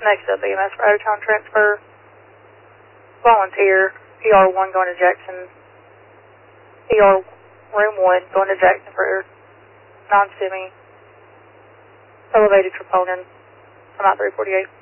Next up, EMS for out-of-town transfer. Volunteer, ER1 going to Jackson. ER room 1 going to Jackson for non-semi. Elevated troponin. I'm out 348.